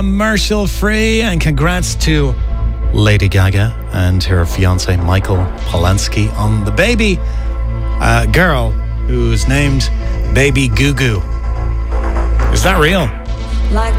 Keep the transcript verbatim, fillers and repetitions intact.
Commercial free, and congrats to Lady Gaga and her fiance Michael Polanski on the baby uh, girl who's named Baby Goo Goo. Is that real? Like